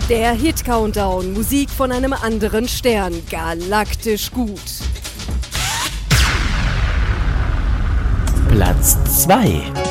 Der Hit-Countdown, Musik von einem anderen Stern, galaktisch gut. Platz 2.